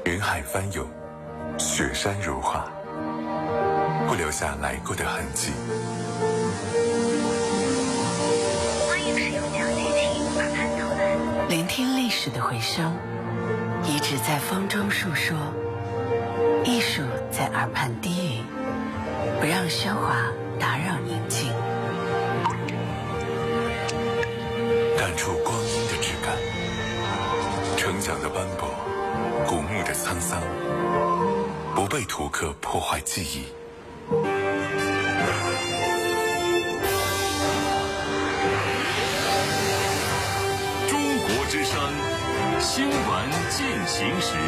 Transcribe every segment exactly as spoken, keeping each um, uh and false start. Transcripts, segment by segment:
云海翻涌，雪山如画，不留下来过的痕迹。 欢迎使用调节器把喷头栏。 聆听历史的回声，遗址在风中述说，艺术在耳畔低语，不让喧哗打扰宁静。 感触光阴的质感，成长的斑驳，古墓的沧桑，不被图刻破坏记忆。 中国之声，新闻进行时。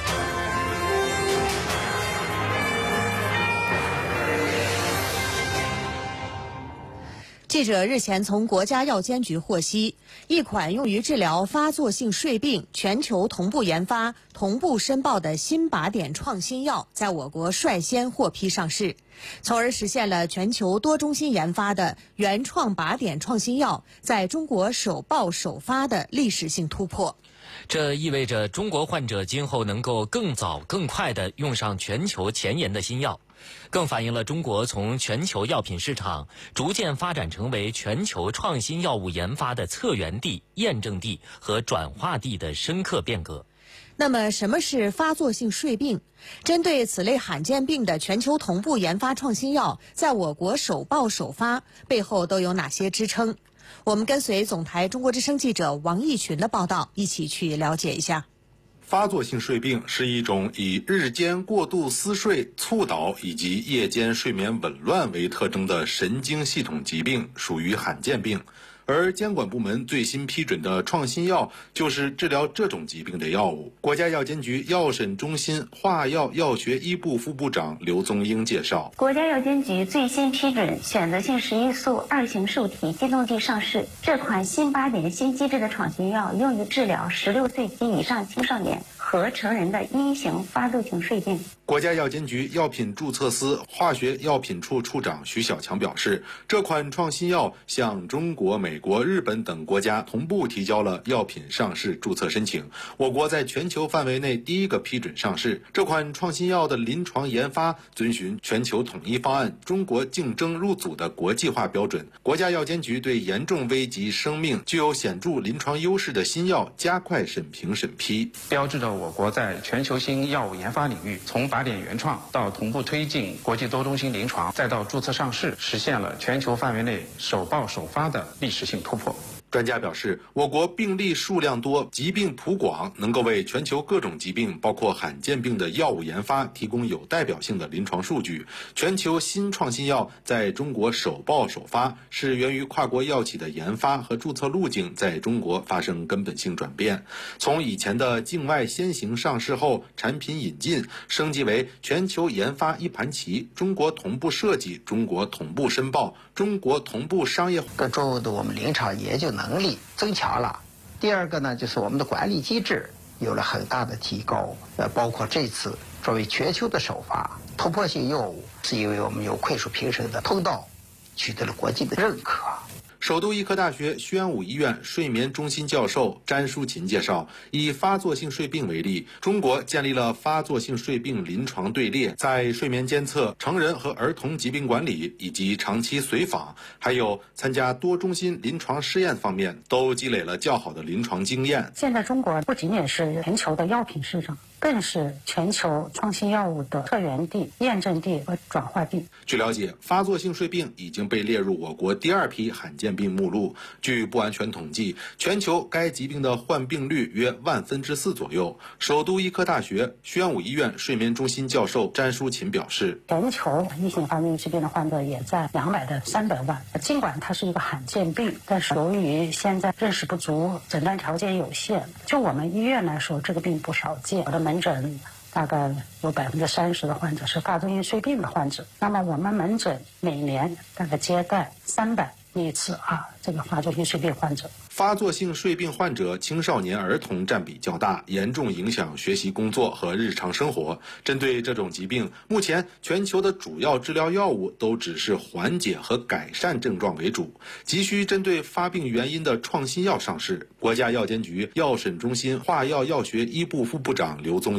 记者日前从国家药监局获悉，一款用于治疗发作性睡病、全球同步研发、同步申报的新靶点创新药，在我国率先获批上市，从而实现了全球多中心研发的原创靶点创新药在中国首报首发的历史性突破。 这意味着中国患者今后能够更早更快地用上全球前沿的新药，更反映了中国从全球药品市场逐渐发展成为全球创新药物研发的策源地、验证地和转化地的深刻变革。 那么什么是发作性睡病？针对此类罕见病的全球同步研发创新药在我国首报首发，背后都有哪些支撑？我们跟随总台中国之声记者王毅群的报道，一起去了解一下。 发作性睡病是一种以日间过度思睡、猝倒以及夜间睡眠紊乱为特征的神经系统疾病，属于罕见病。而监管部门最新批准的创新药就是治疗这种疾病的药物。国家药监局药审中心化药药学一部副部长刘宗英介绍， 国家药监局最新批准选择性十一速二型受体激动剂上市，这款新靶点新机制的创新药用于治疗十六岁及以上青少年和成人的一型发作性睡病。 国家药监局药品注册司化学药品处处长徐小强表示，这款创新药向中国、美国、日本等国家同步提交了药品上市注册申请，我国在全球范围内第一个批准上市。这款创新药的临床研发遵循全球统一方案、中国竞争入组的国际化标准。国家药监局对严重危及生命、具有显著临床优势的新药加快审评审批， 标志着我国在全球性药物研发领域，从靶点原创到同步推进国际多中心临床，再到注册上市，实现了全球范围内首报首发的历史性突破。 专家表示，我国病例数量多、疾病谱广，能够为全球各种疾病，包括罕见病的药物研发提供有代表性的临床数据。全球新创新药在中国首报首发，是源于跨国药企的研发和注册路径在中国发生根本性转变，从以前的境外先行上市后产品引进，升级为全球研发一盘棋，中国同步设计、中国同步申报、中国同步商业。 各州的我们临床研究能力增强了。第二个呢，就是我们的管理机制有了很大的提高，呃，包括这次作为全球的首发突破性药物，是因为我们有快速评审的通道取得了国际的认可。 首都医科大学宣武医院睡眠中心教授詹淑琴介绍，以发作性睡病为例，中国建立了发作性睡病临床队列，在睡眠监测、成人和儿童疾病管理以及长期随访，还有参加多中心临床试验方面，都积累了较好的临床经验。 现在中国不仅仅是全球的药品市场，更是全球创新药物的策源地、验证地和转化地。 据了解，发作性睡病已经被列入我国第二批罕见病目录。据不完全统计，全球该疾病的患病率约万分之四左右。首都医科大学宣武医院睡眠中心教授詹淑琴表示， 全球一型发作性睡病的患者也在两百到三百万。尽管它是一个罕见病，但是由于现在认识不足、诊断条件有限，就我们医院来说，这个病不少见。我的门诊大概有百分之三十的患者是发作性睡病的患者。那么我们门诊每年大概接待三百例次啊，这个发作性睡病患者。 发作性睡病患者青少年儿童占比较大，严重影响学习工作和日常生活。针对这种疾病，目前全球的主要治疗药物都只是缓解和改善症状为主，急需针对发病原因的创新药上市。国家药监局药审中心化药药学一部副部长刘宗